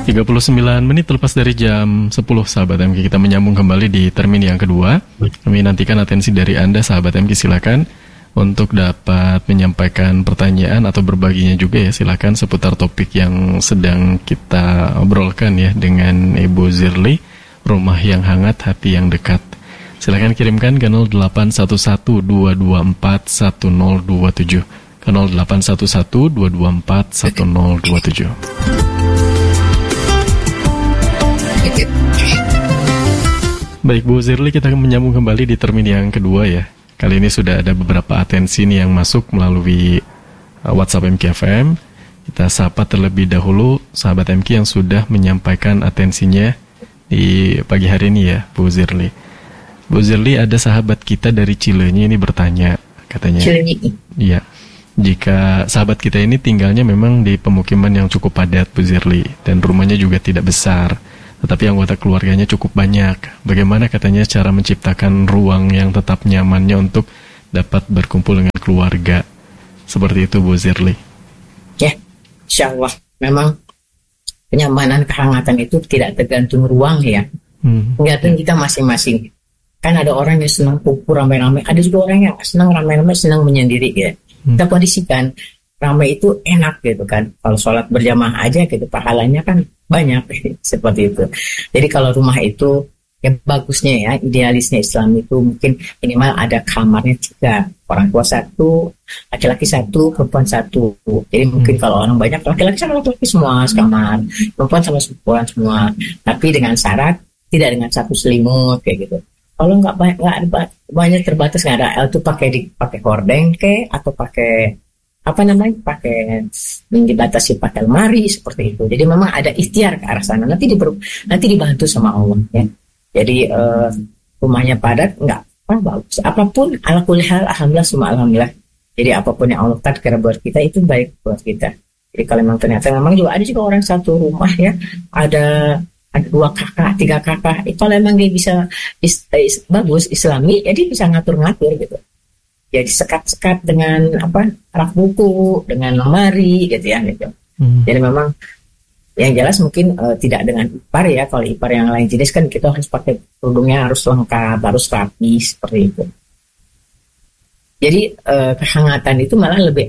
39 menit lepas dari jam 10, sahabat MK. Kita menyambung kembali di termin yang kedua. Kami nantikan atensi dari Anda, sahabat MK. Silakan untuk dapat menyampaikan pertanyaan atau berbaginya juga ya. Silakan seputar topik yang sedang kita obrolkan ya dengan Ibu Zirli, rumah yang hangat, hati yang dekat. Silakan kirimkan ke 0811-224-1027 ke 0811-224-1027. Baik Bu Zirli, kita menyambung kembali di termin yang kedua ya. Kali ini sudah ada beberapa atensi nih yang masuk melalui WhatsApp MKFM. Kita sapa terlebih dahulu sahabat MK yang sudah menyampaikan atensinya di pagi hari ini ya, Bu Zirli. Bu Zirli, ada sahabat kita dari Cileunyi ini bertanya, katanya. Cileunyi. Iya. Jika sahabat kita ini tinggalnya memang di pemukiman yang cukup padat, Bu Zirli, dan rumahnya juga tidak besar, tetapi anggota keluarganya cukup banyak. Bagaimana katanya cara menciptakan ruang yang tetap nyamannya untuk dapat berkumpul dengan keluarga? Seperti itu, Bu Zirli. Ya, insya Allah. Memang kenyamanan, kehangatan itu tidak tergantung ruang ya. Tergantung kita masing-masing. Kan ada orang yang senang kumpul ramai-ramai, ada juga orang yang senang ramai-ramai, senang menyendiri ya. Kita kondisikan ramai itu enak gitu kan. Kalau sholat berjamaah aja gitu, pahalanya kan banyak seperti itu. Jadi kalau rumah itu ya bagusnya ya, idealisnya Islam itu mungkin minimal ada kamarnya 3, orang tua 1, laki-laki 1, perempuan 1. Jadi mungkin kalau orang banyak, laki-laki sama laki-laki semua sekamar, perempuan sama perempuan semua. Tapi dengan syarat tidak dengan satu selimut kayak gitu. Kalau nggak banyak terbatas, nggak ada itu pakai hordeng atau pakai pakai dibatasi pakai lemari seperti itu. Jadi memang ada ikhtiar ke arah sana. Nanti dibantu sama Allah ya. Jadi rumahnya padat nggak bagus. Apapun ala kulli hal, alhamdulillah summa alhamdulillah. Jadi apapun yang Allah takdir buat kita itu baik buat kita. Jadi kalau memang ternyata memang juga ada juga orang satu rumah ya, ada 2 kakak, 3 kakak. Kalau memang dia bisa bagus Islami, jadi bisa ngatur-ngatur gitu. Jadi sekat-sekat dengan rak buku, dengan lemari gitu ya gitu. Jadi memang yang jelas mungkin tidak dengan ipar ya. Kalau ipar yang lain jenis kan kita harus pakai kerudungnya harus lengkap, harus rapi seperti itu. Jadi kehangatan itu malah lebih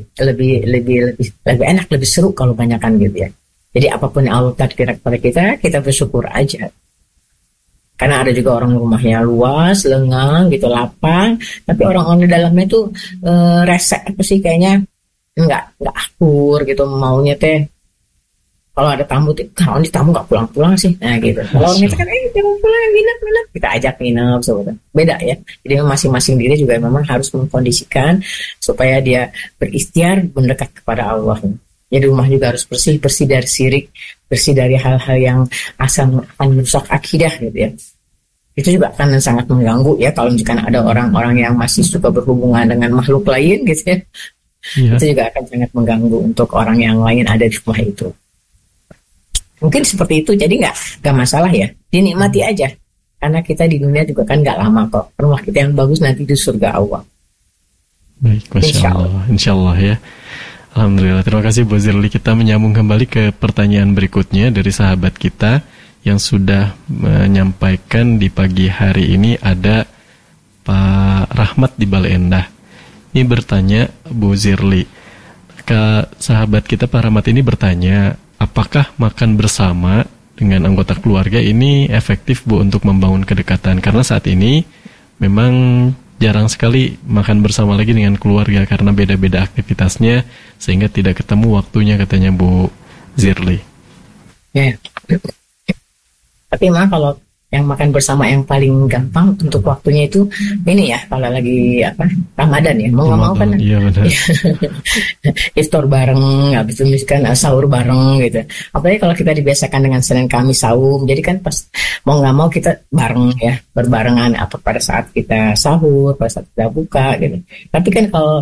enak, lebih seru kalau banyakkan gitu ya. Jadi apapun yang Allah takdir kepada kita bersyukur aja. Karena ada juga orang rumahnya luas, lengang gitu, lapang, tapi orang-orang di dalamnya itu resek kayaknya nggak akur gitu, maunya teh kalau ada tamu kalau di tamu nggak pulang-pulang sih, nah gitu. Kalau orang itu kan jangan pulang, nginep, kita ajak nginep, sebetulnya beda ya. Jadi masing-masing diri juga memang harus mengkondisikan supaya dia berikhtiar mendekat kepada Allah. Jadi rumah juga harus bersih dari syirik, bersih dari hal-hal yang akan merusak akidah gitu ya. Itu juga akan sangat mengganggu ya kalau misalkan ada orang-orang yang masih suka berhubungan dengan makhluk lain gitu ya. Itu juga akan sangat mengganggu untuk orang yang lain ada di rumah itu. Mungkin seperti itu, jadi nggak masalah ya, dinikmati aja. Karena kita di dunia juga kan nggak lama kok. Rumah kita yang bagus nanti di surga Allah. Baik, Masya Allah. Insya Allah ya. Alhamdulillah, terima kasih Bu Zirli. Kita menyambung kembali ke pertanyaan berikutnya dari sahabat kita yang sudah menyampaikan di pagi hari ini. Ada Pak Rahmat di Bale Endah. Ini bertanya, Bu Zirli, ke sahabat kita Pak Rahmat ini bertanya, apakah makan bersama dengan anggota keluarga ini efektif Bu untuk membangun kedekatan? Karena saat ini memang jarang sekali makan bersama lagi dengan keluarga karena beda-beda aktivitasnya sehingga tidak ketemu waktunya, katanya Bu Zirli. Ya. Tapi mah kalau yang makan bersama yang paling gampang untuk waktunya itu ini ya, kalau lagi Ramadan ya, mau nggak mau kan iya, iftar bareng, habis itu misalkan sahur bareng gitu. Apalagi kalau kita dibiasakan dengan Senin Kamis saum, jadi kan pas mau nggak mau kita bareng ya, berbarengan pada saat kita sahur, pada saat kita buka gitu. Tapi kan kalau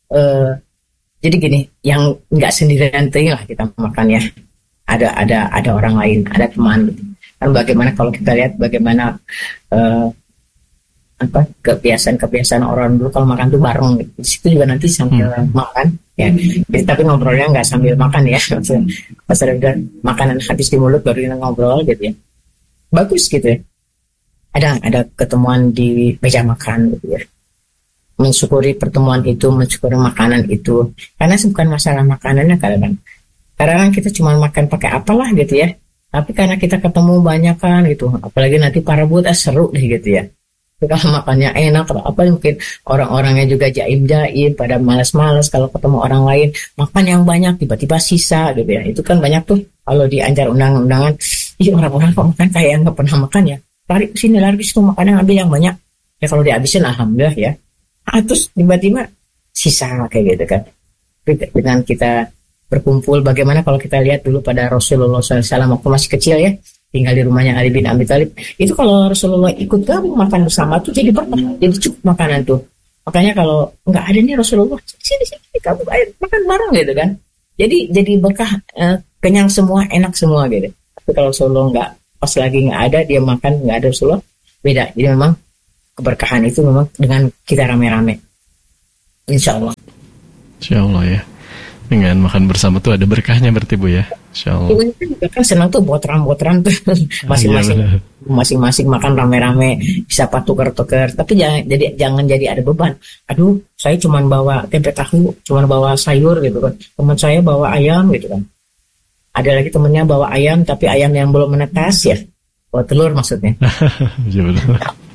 jadi gini, yang nggak sendirian lah kita makan ya, ada orang lain, ada teman gitu. Kan bagaimana kalau kita lihat bagaimana kebiasaan orang dulu kalau makan tuh bareng gitu. Di situ juga nanti sambil makan ya. Jadi, tapi ngobrolnya nggak sambil makan ya. Pas udah makanan habis di mulut baru kita ngobrol gitu ya. Bagus gitu ya. Ada ketemuan di meja makan gitu ya. Mensyukuri pertemuan itu, mensyukuri makanan itu. Karena bukan masalah makanannya kadang kita cuma makan pakai apalah gitu ya. Tapi karena kita ketemu banyak kan gitu, apalagi nanti para buat seru deh gitu ya. Kalau makannya enak atau apa mungkin orang-orangnya juga jaim-jaim pada malas-malas kalau ketemu orang lain makan yang banyak tiba-tiba sisa gitu ya. Itu kan banyak tuh kalau dianjar undang-undangan, orang-orang kok makan kayak yang nggak pernah makan ya. Lari ke sini, lari ke situ, makannya ambil yang banyak. Ya kalau dihabisin alhamdulillah ya. Terus tiba-tiba sisa kayak gitu kan. Dengan kita berkumpul, bagaimana kalau kita lihat dulu pada Rasulullah SAW waktu masih kecil ya, tinggal di rumahnya Ali bin Abi Thalib. Itu kalau Rasulullah ikut gabung makan bersama tuh jadi berkah, jadi cukup makanan tuh. Makanya kalau nggak ada nih Rasulullah, sini kamu ayo makan bareng gitu kan. Jadi berkah, kenyang semua, enak semua gitu. Tapi kalau Rasulullah nggak, pas lagi nggak ada dia makan, nggak ada Rasulullah, beda. Jadi memang keberkahan itu memang dengan kita rame-rame. Insya Allah. Insya Allah ya. Dengan makan bersama tuh ada berkahnya berarti Bu ya. Insyaallah. Ibu juga kan senang tuh boteran-boteran tuh masing-masing makan rame-rame, bisa tukar-tukar. Tapi jangan jadi ada beban. Aduh, saya cuma bawa tempe tahu, cuma bawa sayur gitu kan. Teman saya bawa ayam gitu kan. Ada lagi temennya bawa ayam tapi ayam yang belum menetas ya. Bawa telur maksudnya. Iya betul.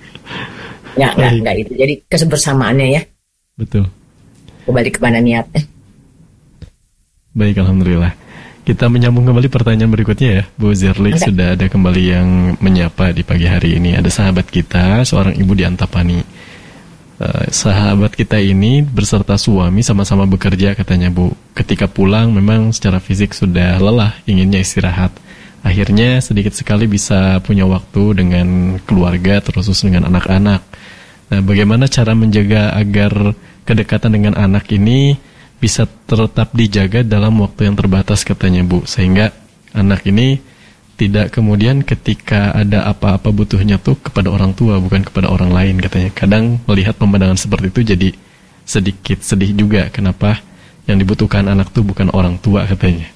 Enggak itu. Jadi kebersamaannya ya. Betul. Kembali kepada niat. Baik, alhamdulillah. Kita menyambung kembali pertanyaan berikutnya ya, Bu Zirlik. Sudah ada kembali yang menyapa di pagi hari ini. Ada sahabat kita, seorang ibu di Antapani. Sahabat kita ini berserta suami sama-sama bekerja katanya Bu. Ketika pulang memang secara fisik sudah lelah, inginnya istirahat. Akhirnya sedikit sekali bisa punya waktu dengan keluarga, terus dengan anak-anak. Nah, bagaimana cara menjaga agar kedekatan dengan anak ini bisa tetap dijaga dalam waktu yang terbatas katanya Bu, sehingga anak ini tidak kemudian ketika ada apa-apa butuhnya tuh kepada orang tua bukan kepada orang lain katanya. Kadang melihat pemandangan seperti itu jadi sedikit sedih juga, kenapa yang dibutuhkan anak tuh bukan orang tua katanya.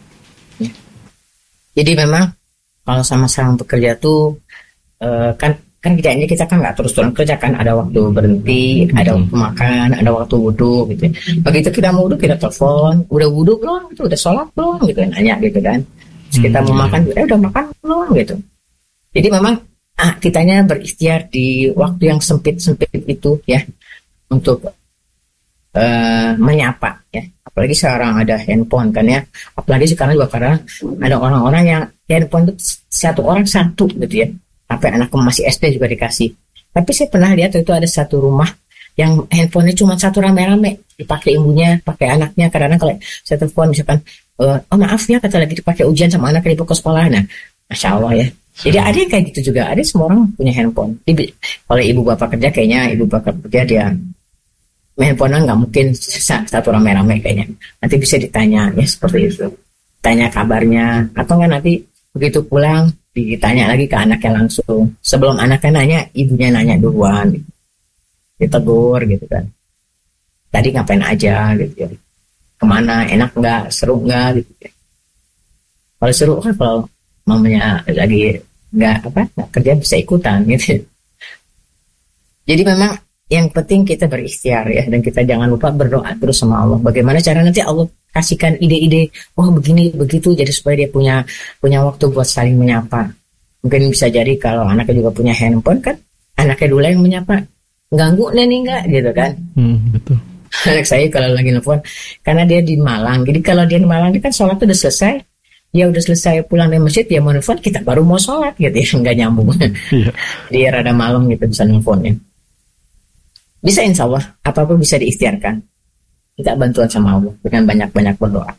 Jadi memang kalau sama-sama bekerja tuh kan kerjanya kita kan nggak terus-terusan kerja kan, ada waktu berhenti, ada waktu makan, ada waktu wudhu gitu. Begitu kita mau wudhu kita telepon, udah wudhu belum, itu udah sholat belum gitu, nanya gitu kan. Terus kita mau makan, udah makan belum gitu. Jadi memang kitanya berikhtiar di waktu yang sempit-sempit itu ya untuk menyapa ya. Apalagi sekarang ada handphone kan ya. Apalagi sekarang juga karena ada orang-orang yang handphone itu satu orang satu gitu ya. Sampai anakku masih SD juga dikasih. Tapi saya pernah lihat itu ada satu rumah yang handphonenya cuma satu rame-rame, dipakai ibunya, pakai anaknya. Kadang-kadang kalau saya telepon misalkan, oh maaf ya kata lagi dipakai ujian sama anak ibu ke sekolah. Nah, Masya Allah ya. Jadi ada yang kayak gitu juga. Ada semua orang punya handphone. Kalau ibu bapak kerja kayaknya ibu bapak kerja dia handphone nggak mungkin satu rame-rame kayaknya. Nanti bisa ditanya ya seperti itu. Tanya kabarnya atau nggak nanti begitu pulang ditanya lagi ke anaknya langsung. Sebelum anaknya nanya, ibunya nanya duluan. Ditegur gitu kan. Tadi ngapain aja gitu ya. Kemana, enak nggak, seru nggak gitu ya. Kalau seru kan kalau mamanya lagi nggak kerja bisa ikutan gitu. Jadi memang yang penting kita berikhtiar ya. Dan kita jangan lupa berdoa terus sama Allah. Bagaimana cara nanti Allah kasihkan ide-ide, begini begitu, jadi supaya dia punya waktu buat saling menyapa. Mungkin bisa jadi kalau anaknya juga punya handphone kan, anaknya dulu yang menyapa, ganggu nenek nggak gitu kan. Betul. Anak saya kalau lagi nelfon, karena dia di Malang, jadi kalau dia di Malang dia kan sholat udah selesai, dia udah selesai pulang dari masjid, dia mau nelfon, kita baru mau sholat gitu ya, nggak nyambung. Dia rada malam gitu bisa nelfonnya. Bisa insya Allah, apapun bisa diikhtiarkan. Kita bantuan sama Allah dengan banyak-banyak berdoa.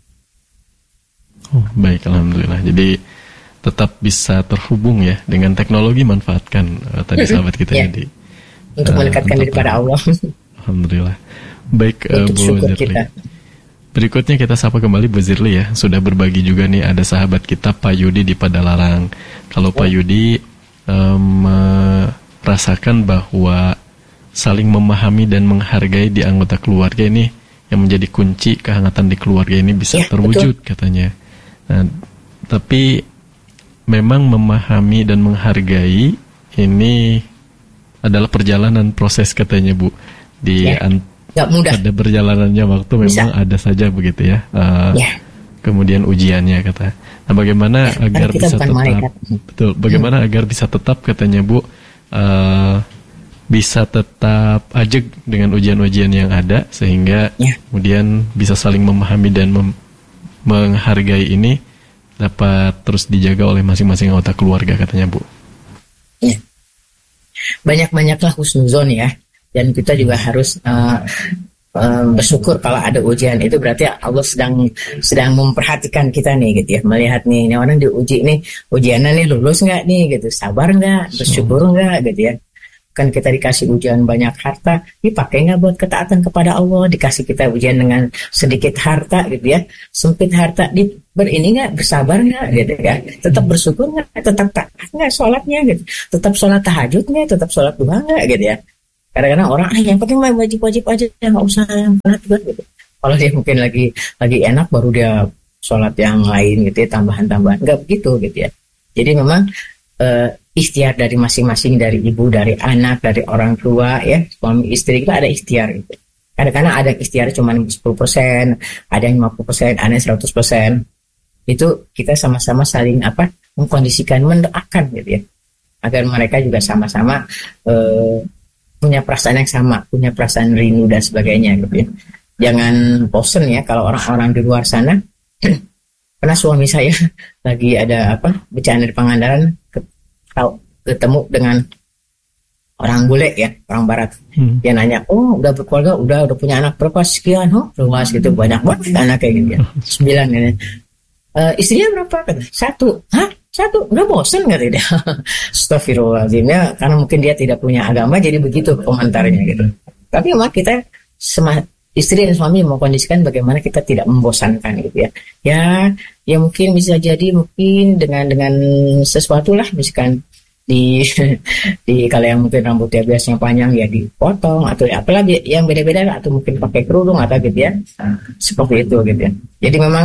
Oh, baik, alhamdulillah. Jadi tetap bisa terhubung ya dengan teknologi, manfaatkan tadi sahabat kita ya. Jadi untuk mendekatkan diri pada Allah. Alhamdulillah. Baik, Bu Zirli. Berikutnya kita sapa kembali Bu Zirli ya. Sudah berbagi juga nih, ada sahabat kita Pak Yudi di Padalarang. Kalau Pak Yudi rasakan bahwa saling memahami dan menghargai di anggota keluarga ini yang menjadi kunci kehangatan di keluarga ini bisa terwujud, betul, katanya. Nah, tapi memang memahami dan menghargai ini adalah perjalanan proses, katanya Bu. Gak mudah. Pada perjalanannya waktu memang ada saja begitu ya. Kemudian ujiannya, kata. Nah, bagaimana agar bisa tetap, betul, bagaimana agar bisa tetap, katanya Bu, bisa tetap ajak dengan ujian-ujian yang ada sehingga kemudian bisa saling memahami dan menghargai ini dapat terus dijaga oleh masing-masing anggota keluarga, katanya Bu. Banyak-banyaklah husnuzon ya, dan kita juga harus bersyukur kalau ada ujian. Itu berarti Allah sedang memperhatikan kita nih gitu ya, melihat nih, ini orang diuji nih, ujiannya nih lulus nggak nih gitu, sabar nggak, bersyukur nggak gitu ya. Kan kita dikasih ujian banyak harta, dipakai nggak buat ketaatan kepada Allah? Dikasih kita ujian dengan sedikit harta gitu ya, sempit harta, ini nggak, bersabar nggak gitu ya, tetap bersyukur nggak, tetap taat nggak sholatnya gitu, tetap sholat tahajud nggak, tetap sholat duha nggak gitu ya. Kadang-kadang orang yang penting mah wajib-wajib aja, nggak usah yang berat gitu. Kalau dia mungkin lagi enak baru dia sholat yang lain gitu ya, tambahan-tambahan, nggak begitu gitu ya. Jadi memang ikhtiar dari masing-masing, dari ibu, dari anak, dari orang tua ya, suami istri, kita ada ikhtiar gitu. Kadang-kadang ada ikhtiar cuma 10%, ada yang 50%, ada yang 100%. Itu kita sama-sama saling mengkondisikan, mendoakan gitu ya, agar mereka juga sama-sama punya perasaan yang sama, punya perasaan rindu dan sebagainya gitu ya. Jangan bosen ya kalau orang-orang di luar sana. Pernah suami saya lagi ada bercanda di Pangandaran, ketemu dengan orang bule ya, orang barat. Dia nanya, udah berkeluarga, udah punya anak berapa, sekian, luas gitu, banyak banget anak kayak gitu ya, 9 ya. Istrinya berapa? Satu. Satu, udah bosan nggak tidak? Astagfirullahaladzim ya, karena mungkin dia tidak punya agama, jadi begitu komentarnya gitu. Tapi memang kita istri dan suami mau kondisikan bagaimana kita tidak membosankan gitu ya. Ya mungkin bisa jadi mungkin dengan sesuatu lah, misalkan di kalau yang mungkin rambutnya biasanya panjang ya dipotong, atau apalah yang beda-beda, atau mungkin pakai kerudung atau gitu ya, seperti itu gitu ya. Jadi memang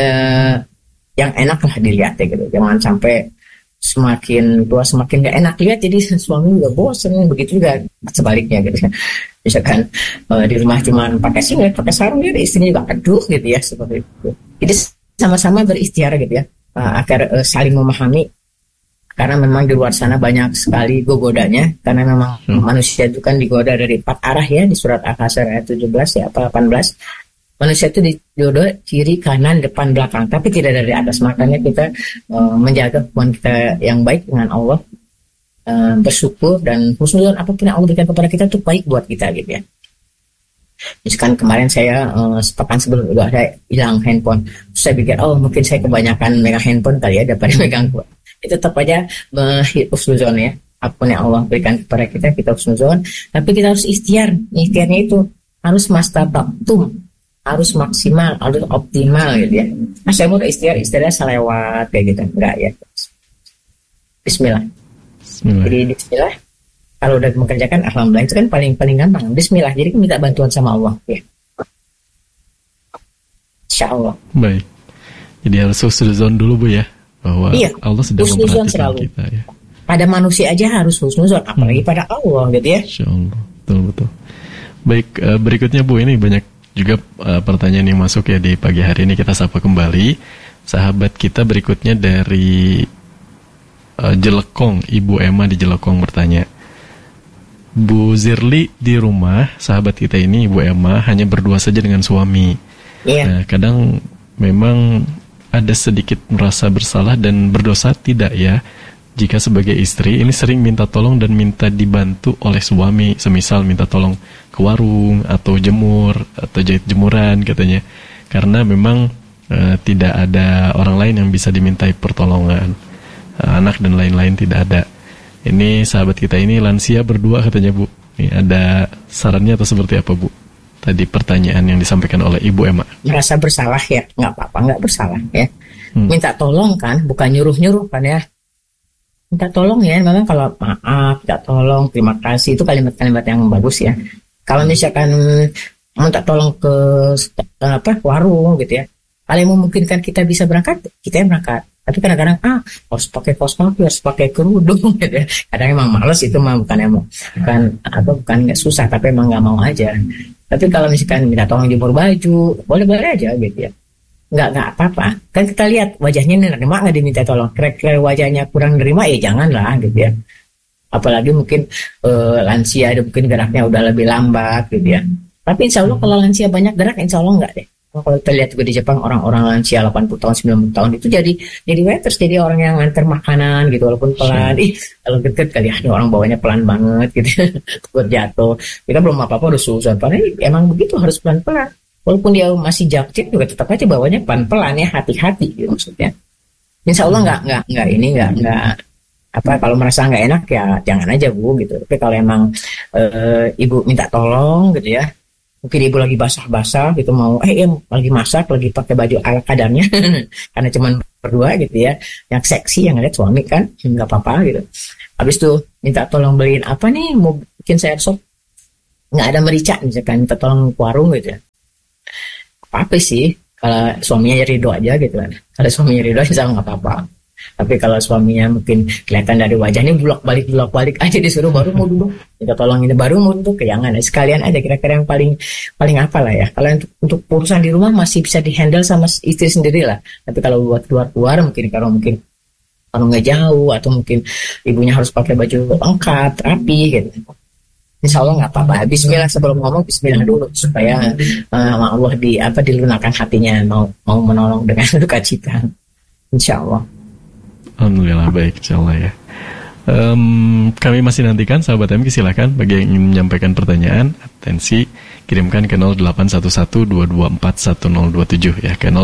yang enak lah dilihat ya gitu, jangan sampai semakin tua semakin gak enak lihat, jadi suami juga bosan. Begitu juga sebaliknya gitu ya, misalkan di rumah cuma pakai singlet, pakai sarung, dia istrinya juga aduh gitu ya, seperti itu. Jadi sama-sama berikhtiar gitu ya, agar saling memahami, karena memang di luar sana banyak sekali godanya, karena memang manusia itu kan digoda dari 4 arah ya, di surat Al-Hasr ayat 17 ya, apa 18. Manusia itu digoda kiri, kanan, depan, belakang, tapi tidak dari atas. Makanya kita menjaga hubungan kita yang baik dengan Allah, bersyukur dan husnuzon, apapun yang Allah berikan kepada kita itu baik buat kita gitu ya. Misalkan kemarin saya sepekan sebelum itu ada hilang handphone, saya pikir mungkin saya kebanyakan megang handphone kali ya daripada megang kuat. Itu tetap aja husnuzon ya, apapun yang Allah berikan kepada kita husnuzon, tapi kita harus ikhtiarnya itu harus mastata'tum, harus maksimal, harus optimal gitu ya. Nah, saya mau istilahnya selewat kayak gitu, enggak ya. Bismillah. Jadi bismillah. Kalau udah mengerjakan, alhamdulillah, itu kan paling gampang. Bismillah. Jadi minta bantuan sama Allah ya. Insya Allah. Baik. Jadi harus husnuzon dulu Bu ya, bahwa Allah sedang memperhatikan kita ya. Pada manusia aja harus husnuzon, apalagi pada Allah gitu ya. Insya Allah. Betul. Baik, berikutnya Bu, ini banyak juga pertanyaan yang masuk ya di pagi hari ini, kita sapa kembali. Sahabat kita berikutnya dari Jelekong, Ibu Emma di Jelekong bertanya, Bu Zirli di rumah, sahabat kita ini Ibu Emma hanya berdua saja dengan suami. Nah, kadang memang ada sedikit merasa bersalah dan berdosa tidak ya, jika sebagai istri ini sering minta tolong dan minta dibantu oleh suami, semisal minta tolong ke warung atau jemur atau jahit jemuran katanya, karena memang tidak ada orang lain yang bisa dimintai pertolongan, anak dan lain-lain tidak ada. Ini sahabat kita ini lansia berdua katanya Bu. Ini ada sarannya atau seperti apa Bu? Tadi pertanyaan yang disampaikan oleh Ibu Emma. Merasa bersalah ya, nggak apa-apa, nggak bersalah ya. Minta tolong kan, bukan nyuruh-nyuruh kan ya. minta tolong ya, memang kalau maaf, minta tolong, terima kasih itu kalimat-kalimat yang bagus ya. Kalau misalkan minta tolong ke warung gitu ya, kalau yang memungkinkan kita bisa berangkat, kita yang berangkat. Tapi kadang-kadang harus pakai kaos kaki, harus pakai kerudung gitu ya. Kadang emang males, itu mah bukan nggak susah, tapi emang nggak mau aja. Tapi kalau misalkan minta tolong jemur baju, boleh-boleh aja gitu ya. Nggak apa-apa. Kan kita lihat wajahnya nerima nggak diminta tolong. Kira-kira wajahnya kurang nerima, ya janganlah gitu ya. Apalagi mungkin lansia, mungkin geraknya udah lebih lambat gitu ya. Tapi insya Allah kalau lansia banyak gerak, insya Allah nggak deh. Kalau kita lihat juga di Jepang, orang-orang lansia 80 tahun, 90 tahun itu jadi waiters, jadi orang yang nganter makanan gitu, walaupun pelan. Kalau deket kali ada orang bawanya pelan banget gitu, takut jatuh. Kita belum apa-apa udah susah. Padahal emang begitu, harus pelan-pelan. Walaupun dia masih jaktit juga tetap aja bawanya pelan-pelan ya, hati-hati gitu maksudnya. Insya Allah nggak kalau merasa nggak enak ya jangan aja Bu gitu. Tapi kalau emang ibu minta tolong gitu ya, mungkin ibu lagi basah-basah gitu, mau lagi masak, lagi pakai baju ala kadarnya karena cuman berdua gitu ya, yang seksi, yang ngeliat suami kan nggak apa-apa gitu. Habis itu minta tolong beliin apa nih, mau bikin sayur sop, nggak ada merica misalkan, minta tolong ke warung gitu ya, apa sih kalau suaminya ridho aja gitu kan. Kalau suaminya ridho insya Allah nggak apa-apa. Tapi kalau suaminya mungkin kelihatan dari wajahnya bulak balik aja, disuruh baru mau duduk, minta tolong ini baru mau duduk, jangan. Sekalian aja kira-kira yang paling apa lah ya. Kalau untuk urusan di rumah masih bisa dihandle sama istri sendiri lah. Tapi kalau buat keluar kalau nggak jauh, atau mungkin ibunya harus pakai baju lengkap rapi gitu, insya Allah nggak apa-apa. Bismillah, sebelum ngomong Bismillah dulu supaya Allah dilunakan hatinya, mau menolong dengan duka cita, insya Allah. Alhamdulillah, baik, insyaallah ya. Kami masih nantikan sahabat MK, silakan bagi yang ingin menyampaikan pertanyaan, atensi, kirimkan ke 0811-224-1027 ya, ke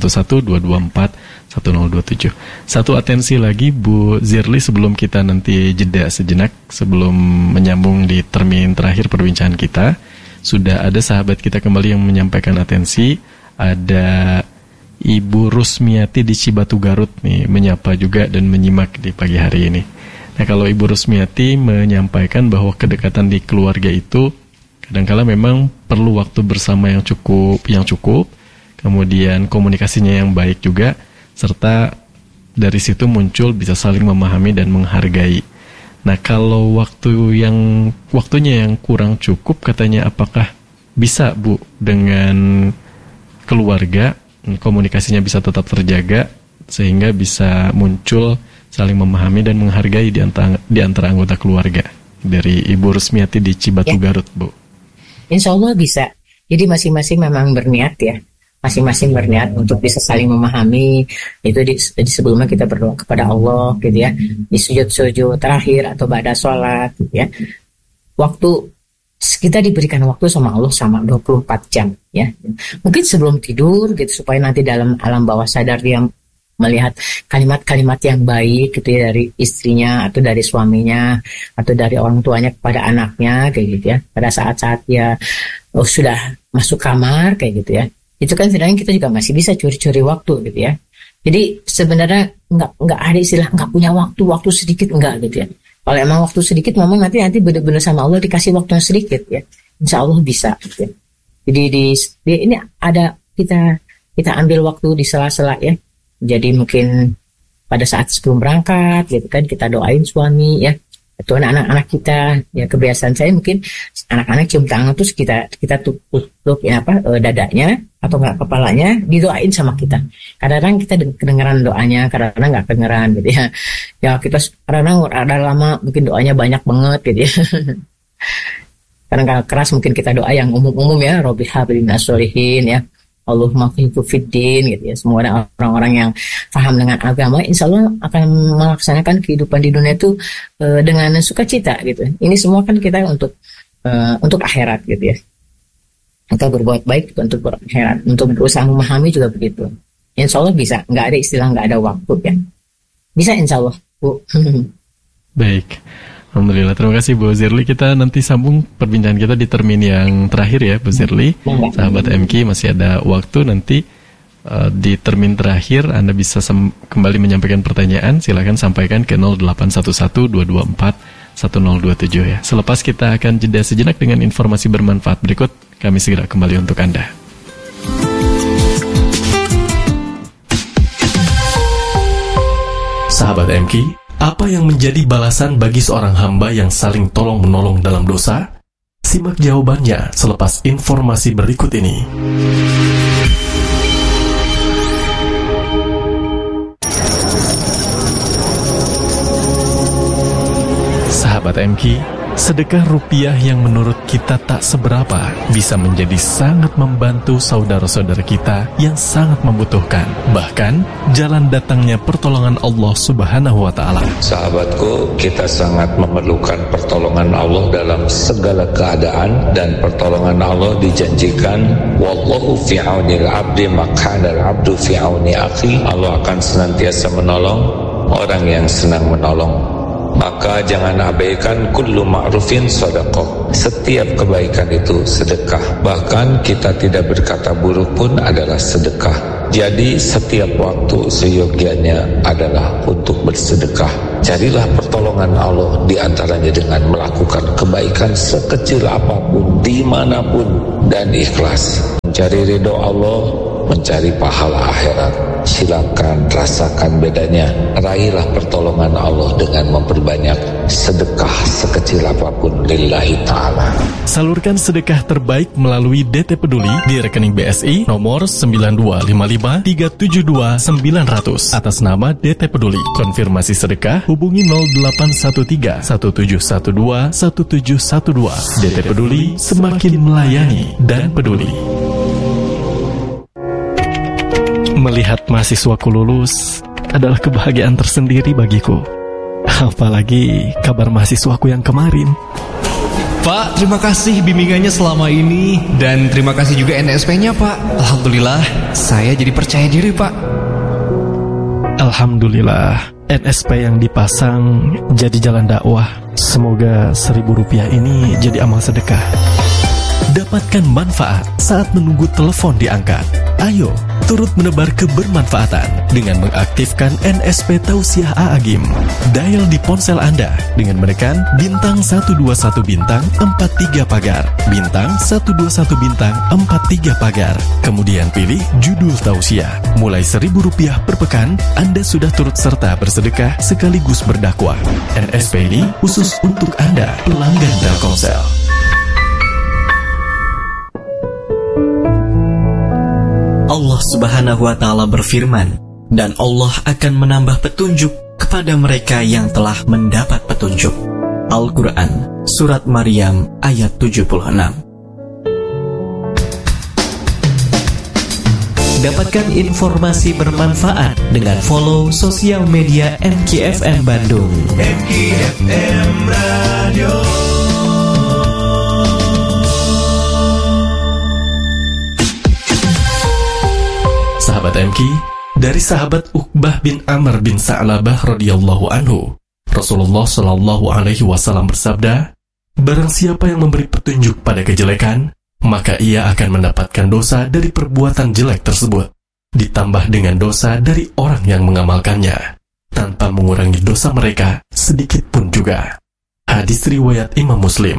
0811-224-1027. Satu atensi lagi Bu Zirli sebelum kita nanti jeda sejenak, sebelum menyambung di termin terakhir perbincangan kita. Sudah ada sahabat kita kembali yang menyampaikan atensi, ada Ibu Rusmiati di Cibatu Garut nih, menyapa juga dan menyimak di pagi hari ini. Nah, kalau Ibu Rusmiati menyampaikan bahwa kedekatan di keluarga itu kadang-kala memang perlu waktu bersama yang cukup, kemudian komunikasinya yang baik juga, serta dari situ muncul bisa saling memahami dan menghargai. Nah, kalau waktunya yang kurang cukup, katanya apakah bisa Bu dengan keluarga komunikasinya bisa tetap terjaga sehingga bisa muncul saling memahami dan menghargai di antara anggota keluarga? Dari Ibu Rusmiati di Cibatu Garut, Bu. Insya Allah bisa. Jadi masing-masing memang berniat ya, masing-masing berniat untuk bisa saling memahami. Itu di sebelumnya kita berdoa kepada Allah gitu ya, di sujud terakhir atau ba'da sholat gitu ya. Kita diberikan waktu sama Allah sama 24 jam ya. Mungkin sebelum tidur gitu, supaya nanti dalam alam bawah sadar dia melihat kalimat-kalimat yang baik gitu ya, dari istrinya atau dari suaminya atau dari orang tuanya kepada anaknya kayak gitu ya. Pada saat-saat dia sudah masuk kamar kayak gitu ya. Itu kan sebenarnya kita juga masih bisa curi-curi waktu gitu ya. Jadi sebenarnya nggak ada istilah nggak punya waktu sedikit, enggak gitu ya. Kalau emang waktu sedikit, memang nanti benar-benar sama Allah dikasih waktu yang sedikit ya, insya Allah bisa gitu. Jadi ini ada kita ambil waktu di sela-sela ya. Jadi mungkin pada saat sebelum berangkat gitu kan, kita doain suami ya, atau anak-anak kita ya. Kebiasaan saya mungkin anak-anak cium tangan terus kita tutup dadanya atau enggak kepalanya, didoain sama kita. Kadang-kadang kita kedengeran doanya, kadang-kadang enggak kedengeran gitu ya. Ya kita kadang-kadang ada lama mungkin doanya banyak banget gitu ya. Kadang-kadang keras mungkin kita doa yang umum-umum ya, Robbi hablina sholihin ya, Allahumma fiqhu fiddin gitu ya. Semua orang-orang yang paham dengan agama insya Allah akan melaksanakan kehidupan di dunia itu dengan sukacita gitu. Ini semua kan kita untuk akhirat gitu ya. Kita berbuat baik untuk berakhirat, untuk berusaha memahami juga begitu. Insya Allah bisa, nggak ada istilah nggak ada waktu ya. Bisa insya Allah Bu. Baik, alhamdulillah, terima kasih Bu Zirli. Kita nanti sambung perbincangan kita di termin yang terakhir ya Bu Zirli. Sahabat MK, masih ada waktu nanti di termin terakhir Anda bisa kembali menyampaikan pertanyaan. Silakan sampaikan ke 0811-224-1027 ya. Selepas kita akan jeda sejenak dengan informasi bermanfaat berikut, kami segera kembali untuk Anda. Sahabat MK, apa yang menjadi balasan bagi seorang hamba yang saling tolong-menolong dalam dosa? Simak jawabannya selepas informasi berikut ini. Sahabat MK, sedekah rupiah yang menurut kita tak seberapa bisa menjadi sangat membantu saudara-saudara kita yang sangat membutuhkan. Bahkan, jalan datangnya pertolongan Allah Subhanahu wa Ta'ala. Sahabatku, kita sangat memerlukan pertolongan Allah dalam segala keadaan, dan pertolongan Allah dijanjikan, wallahu fi aunil abdi makana al-abdu fi auni akhi. Allah akan senantiasa menolong orang yang senang menolong. Maka jangan abaikan kullu ma'rufin sedekah. Setiap kebaikan itu sedekah. Bahkan kita tidak berkata buruk pun adalah sedekah. Jadi setiap waktu seyogianya adalah untuk bersedekah. Carilah pertolongan Allah di antaranya dengan melakukan kebaikan sekecil apapun, dimanapun, dan ikhlas. Mencari ridho Allah, mencari pahala akhirat. Silakan rasakan bedanya. Raihlah pertolongan Allah dengan memperbanyak sedekah sekecil apapun lillahi ta'ala. Salurkan sedekah terbaik melalui DT Peduli di rekening BSI nomor 9255372900 atas nama DT Peduli. Konfirmasi sedekah hubungi 0813-1712-1712. DT Peduli, semakin melayani dan peduli. Melihat mahasiswaku lulus adalah kebahagiaan tersendiri bagiku. Apalagi kabar mahasiswaku yang kemarin. Pak, terima kasih bimbingannya selama ini. Dan terima kasih juga NSP-nya, Pak. Alhamdulillah, saya jadi percaya diri, Pak. Alhamdulillah, NSP yang dipasang jadi jalan dakwah. Semoga Rp1.000 ini jadi amal sedekah. Dapatkan manfaat saat menunggu telepon diangkat. Ayo, turut menebar kebermanfaatan dengan mengaktifkan NSP Tausiah A'agim. Dial di ponsel Anda dengan menekan bintang 121 bintang 43 pagar, bintang 121 bintang 43 pagar. Kemudian pilih judul Tausiah. Mulai Rp1.000 per pekan, Anda sudah turut serta bersedekah sekaligus berdakwah. NSP ini khusus untuk Anda, pelanggan Telkomsel. Allah Subhanahu wa Ta'ala berfirman, dan Allah akan menambah petunjuk kepada mereka yang telah mendapat petunjuk. Al-Quran, Surat Maryam, ayat 76. Dapatkan informasi bermanfaat dengan follow sosial media MKFM Bandung. MKFM Radio. Sahabat MK, dari sahabat Uqbah bin Amr bin Sa'labah radhiyallahu anhu, Rasulullah Shallallahu alaihi wasallam bersabda, barang siapa yang memberi petunjuk pada kejelekan, maka ia akan mendapatkan dosa dari perbuatan jelek tersebut, ditambah dengan dosa dari orang yang mengamalkannya, tanpa mengurangi dosa mereka sedikit pun juga. Hadis riwayat Imam Muslim.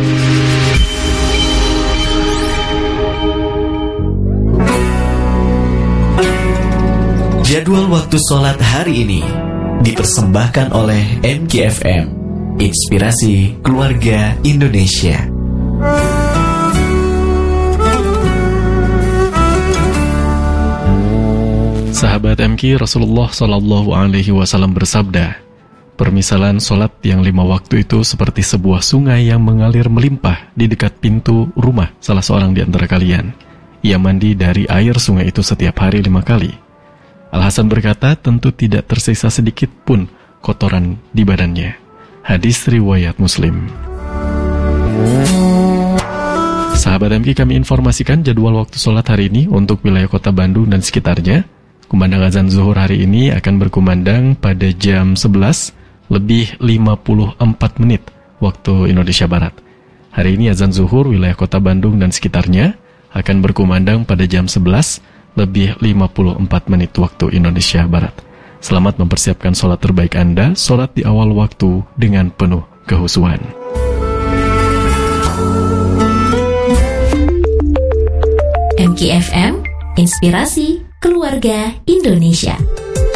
Jadwal waktu sholat hari ini dipersembahkan oleh MKFM, Inspirasi Keluarga Indonesia. Sahabat MK, Rasulullah Shallallahu alaihi wasallam bersabda, permisalan sholat yang 5 waktu itu seperti sebuah sungai yang mengalir melimpah di dekat pintu rumah salah seorang di antara kalian. Ia mandi dari air sungai itu setiap hari 5 kali. Al-Hasan berkata, tentu tidak tersisa sedikit pun kotoran di badannya. Hadis riwayat Muslim. Sahabat MK, kami informasikan jadwal waktu sholat hari ini untuk wilayah kota Bandung dan sekitarnya. Kumandang azan zuhur hari ini akan berkumandang pada jam 11 lebih 54 menit waktu Indonesia Barat. Hari ini azan zuhur wilayah kota Bandung dan sekitarnya akan berkumandang pada jam 11 lebih 54 menit waktu Indonesia Barat. Selamat mempersiapkan sholat terbaik Anda, sholat di awal waktu dengan penuh kehusuan. MKFM, Inspirasi Keluarga Indonesia.